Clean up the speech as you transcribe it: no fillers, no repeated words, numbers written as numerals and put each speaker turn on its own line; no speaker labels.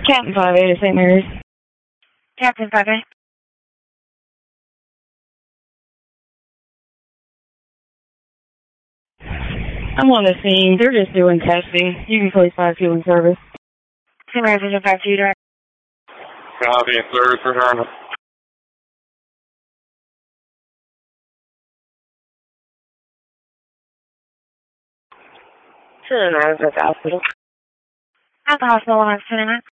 Captain 5A to St. Mary's.
Captain 5A.
I'm on the scene. They're just doing testing. You can place 5-2 in service.
St. Mary's is 5-2 direct.
Copy, service return.
At the hospital, I'm 10 minutes.